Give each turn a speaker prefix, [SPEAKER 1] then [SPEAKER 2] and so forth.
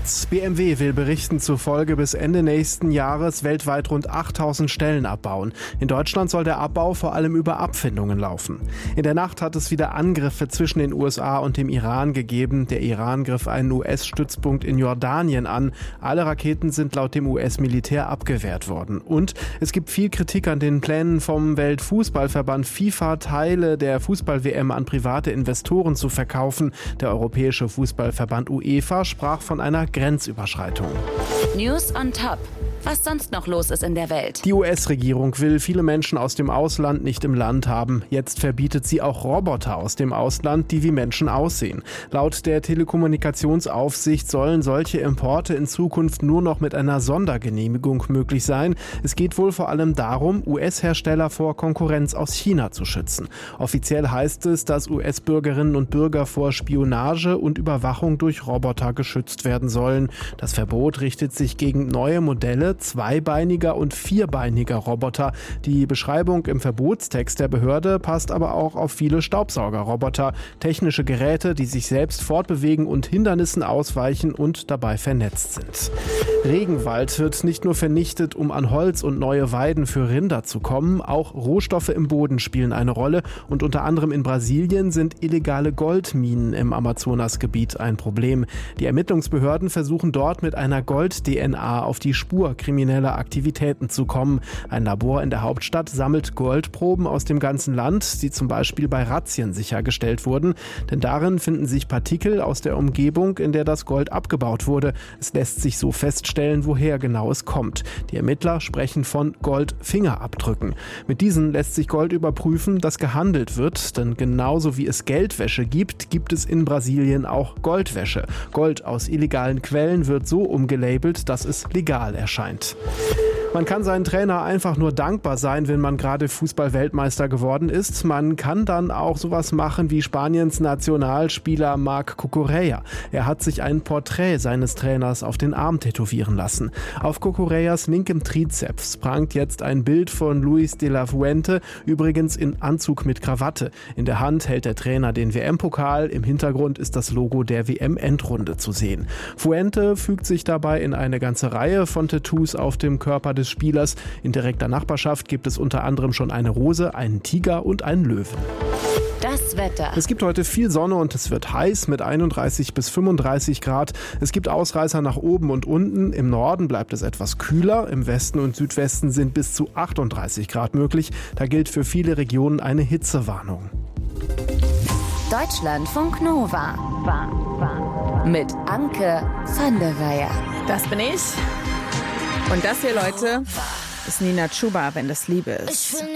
[SPEAKER 1] Kurz. BMW will Berichten zufolge bis Ende nächsten Jahres weltweit rund 8000 Stellen abbauen. In Deutschland soll der Abbau vor allem über Abfindungen laufen. In der Nacht hat es wieder Angriffe zwischen den USA und dem Iran gegeben. Der Iran griff einen US-Stützpunkt in Jordanien an. Alle Raketen sind laut dem US-Militär abgewehrt worden. Und es gibt viel Kritik an den Plänen vom Weltfußballverband FIFA, Teile der Fußball-WM an private Investoren zu verkaufen. Der Europäische Fußballverband UEFA sprach von einer Grenzüberschreitung.
[SPEAKER 2] News on Top. Was sonst noch los ist in der Welt.
[SPEAKER 1] Die US-Regierung will viele Menschen aus dem Ausland nicht im Land haben. Jetzt verbietet sie auch Roboter aus dem Ausland, die wie Menschen aussehen. Laut der Telekommunikationsaufsicht sollen solche Importe in Zukunft nur noch mit einer Sondergenehmigung möglich sein. Es geht wohl vor allem darum, US-Hersteller vor Konkurrenz aus China zu schützen. Offiziell heißt es, dass US-Bürgerinnen und Bürger vor Spionage und Überwachung durch Roboter geschützt werden sollen. Das Verbot richtet sich gegen neue Modelle zweibeiniger und vierbeiniger Roboter. Die Beschreibung im Verbotstext der Behörde passt aber auch auf viele Staubsaugerroboter, technische Geräte, die sich selbst fortbewegen und Hindernissen ausweichen und dabei vernetzt sind. Regenwald wird nicht nur vernichtet, um an Holz und neue Weiden für Rinder zu kommen, auch Rohstoffe im Boden spielen eine Rolle und unter anderem in Brasilien sind illegale Goldminen im Amazonasgebiet ein Problem. Die Ermittlungsbehörden versuchen dort mit einer Gold-DNA auf die Spur krimineller Aktivitäten zu kommen. Ein Labor in der Hauptstadt sammelt Goldproben aus dem ganzen Land, die zum Beispiel bei Razzien sichergestellt wurden. Denn darin finden sich Partikel aus der Umgebung, in der das Gold abgebaut wurde. Es lässt sich so feststellen, woher genau es kommt. Die Ermittler sprechen von Goldfingerabdrücken. Mit diesen lässt sich Gold überprüfen, das gehandelt wird. Denn genauso wie es Geldwäsche gibt, gibt es in Brasilien auch Goldwäsche. Gold aus illegalen Quellen wird so umgelabelt, dass es legal erscheint. Man kann seinen Trainer einfach nur dankbar sein, wenn man gerade Fußball-Weltmeister geworden ist. Man kann dann auch sowas machen wie Spaniens Nationalspieler Marc Cucurella. Er hat sich ein Porträt seines Trainers auf den Arm tätowieren lassen. Auf Cucurellas linkem Trizeps prangt jetzt ein Bild von Luis de la Fuente, übrigens in Anzug mit Krawatte. In der Hand hält der Trainer den WM-Pokal, im Hintergrund ist das Logo der WM-Endrunde zu sehen. Fuente fügt sich dabei in eine ganze Reihe von Tattoos auf dem Körper des Spielers. In direkter Nachbarschaft gibt es unter anderem schon eine Rose, einen Tiger und einen Löwen.
[SPEAKER 2] Das Wetter.
[SPEAKER 1] Es gibt heute viel Sonne und es wird heiß mit 31 bis 35 Grad. Es gibt Ausreißer nach oben und unten. Im Norden bleibt es etwas kühler. Im Westen und Südwesten sind bis zu 38 Grad möglich. Da gilt für viele Regionen eine Hitzewarnung.
[SPEAKER 2] Deutschlandfunk Nova. Mit Anke van der Weyer.
[SPEAKER 3] Das bin ich. Und das hier, Leute, ist Nina Chuba, wenn das Liebe ist.